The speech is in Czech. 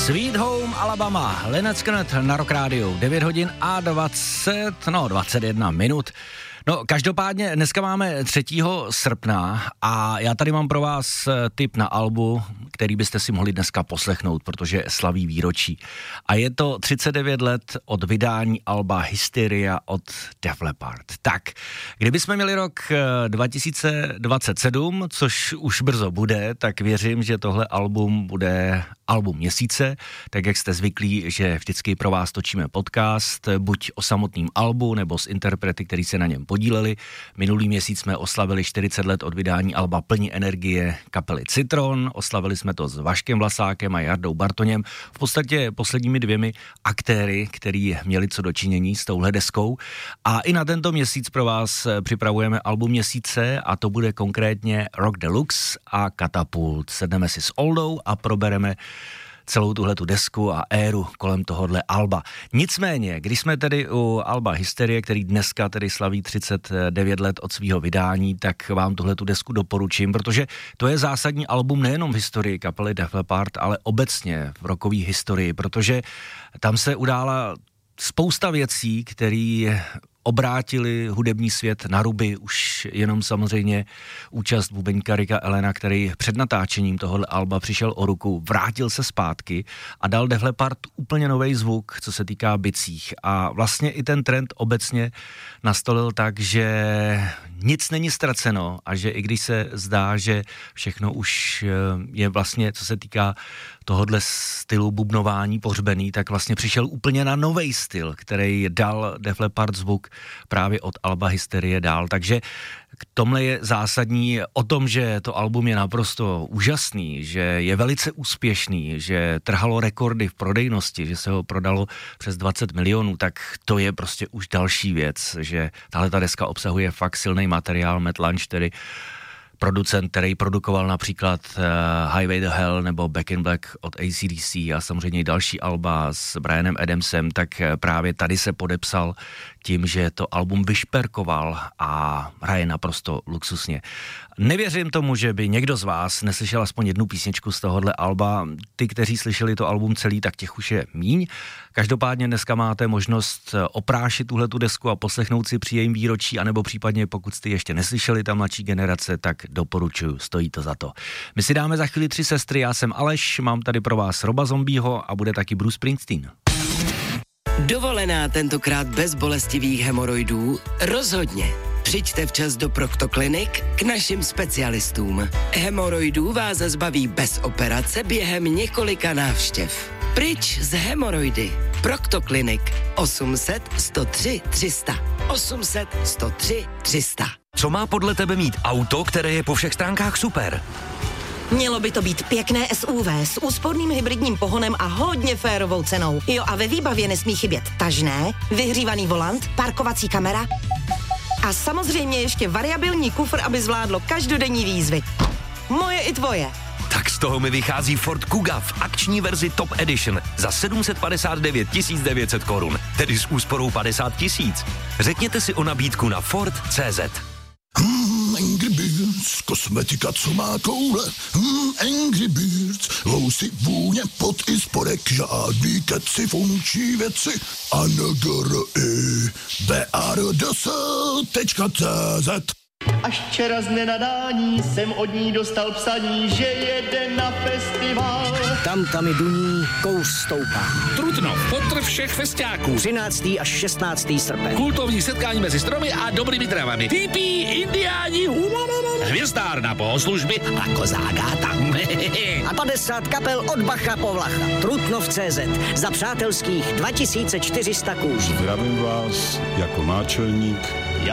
Sweet Home Alabama, Lynyrd Skynyrd na Rock Radio, 9 hodin a 21 minut. No, každopádně dneska máme 3. srpna a já tady mám pro vás tip na albu, který byste si mohli dneska poslechnout, protože slaví výročí. A je to 39 let od vydání alba Hysteria od Def Leppard. Tak, kdybychom měli rok 2027, což už brzo bude, tak věřím, že tohle album bude album měsíce, tak jak jste zvyklí, že vždycky pro vás točíme podcast, buď o samotném albu, nebo s interprety, který se na něm podíleli. Minulý měsíc jsme oslavili 40 let od vydání alba Plní energie kapely Citron, oslavili jsme to s Vaškem Vlasákem a Jardou Bartoněm, v podstatě posledními 2 aktéry, který měli co dočinění s touhle deskou. A i na tento měsíc pro vás připravujeme album měsíce a to bude konkrétně Rock Deluxe a Katapult. Sedneme si s Oldou a probereme celou tuhletu desku a éru kolem tohohle alba. Nicméně, když jsme tedy u alba Hysterie, který dneska tedy slaví 39 let od svého vydání, tak vám tuhletu desku doporučím, protože to je zásadní album nejenom v historii kapely Def Leppard, ale obecně v rockové historii, protože tam se udála spousta věcí, které obrátili hudební svět na ruby, už jenom samozřejmě účast bubeníka Ricka Allena, který před natáčením tohohle alba přišel o ruku, vrátil se zpátky a dal Def Leppard úplně nový zvuk, co se týká bicích. A vlastně i ten trend obecně nastolil tak, že nic není ztraceno a že i když se zdá, že všechno už je vlastně, co se týká tohodle stylu bubnování pohřbený, tak vlastně přišel úplně na novej styl, který dal Def Leppard zvuk právě od alba Hysterie dál. Takže k tomhle je zásadní o tom, že to album je naprosto úžasný, že je velice úspěšný, že trhalo rekordy v prodejnosti, že se ho prodalo přes 20 milionů, tak to je prostě už další věc, že tahle ta deska obsahuje fakt silný materiál. Matt Lange, tedy producent, který produkoval například Highway to Hell nebo Back in Black od AC/DC a samozřejmě i další alba s Bryanem Adamsem, tak právě tady se podepsal tím, že to album vyšperkoval a hraje naprosto luxusně. Nevěřím tomu, že by někdo z vás neslyšel aspoň jednu písničku z tohohle alba. Ty, kteří slyšeli to album celý, tak těch už je míň. Každopádně dneska máte možnost oprášit tuhletu desku a poslechnout si při jejím výročí, anebo případně pokud jste ještě neslyšeli ta mladší generace, tak doporučuju, stojí to za to. My si dáme za chvíli 3 sestry, já jsem Aleš, mám tady pro vás Roba Zombieho a bude taky Bruce Springsteen. Dovolená tentokrát bez bolestivých hemoroidů? Rozhodně. Přijďte včas do Proctoclinic k našim specialistům. Hemoroidů vás zbaví bez operace během několika návštěv. Pryč z hemoroidy. Proctoclinic 800 103 300. 800 103 300. Co má podle tebe mít auto, které je po všech stránkách super? Mělo by to být pěkné SUV s úsporným hybridním pohonem a hodně férovou cenou. Jo, a ve výbavě nesmí chybět tažné, vyhřívaný volant, parkovací kamera a samozřejmě ještě variabilní kufr, aby zvládlo každodenní výzvy. Moje i tvoje. Tak z toho mi vychází Ford Kuga v akční verzi Top Edition za 759 900 korun, tedy s úsporou 50 000. Řekněte si o nabídku na Ford.cz. Angry Birds, kosmetika, co má koule. Angry Birds, vousy, vůně, pot i spodek, žádný keci, funkční věci. BRDS.cz. Až včera z nenadání jsem od ní dostal psaní, že jede na festival. Tam i duní, kouř stoupá. Trutnov, potr všech festiáků. 13. až 16. srpen. Kultovní setkání mezi stromy a dobrými travami. Hippí, indiáni, hvězdárna pohoslužby a kozágáta. A 50 kapel od Bacha po Vlacha. Trutnov.cz za přátelských 2400 kůží. Zdravím vás jako náčelník